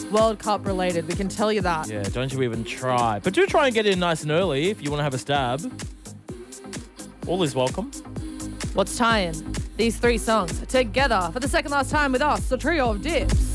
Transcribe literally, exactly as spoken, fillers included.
World Cup related. We can tell you that. Yeah, don't you even try. But do try and get in nice and early if you want to have a stab. All is welcome. What's tying these three songs together for the second last time with us, the trio of Dips?